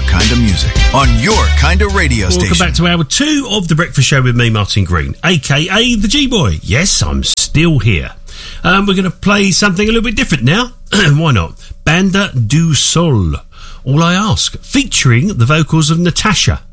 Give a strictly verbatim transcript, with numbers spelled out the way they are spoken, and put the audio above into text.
kind of music on your kind of radio Welcome station. Welcome back to hour two of The Breakfast Show with me, Martin Green, a k a. The G-Boy. Yes, I'm still here. Um, we're going to play something a little bit different now. Why not? Banda do Sol, All I Ask, featuring the vocals of Natasha.